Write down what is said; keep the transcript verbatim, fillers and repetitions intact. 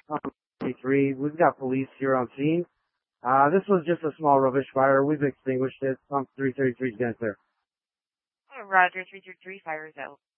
Pump three, we've got police here on scene. Uh, this was just a small rubbish fire. We've extinguished it. Pump three thirty-three is getting clear. Roger, three three three, fire is out.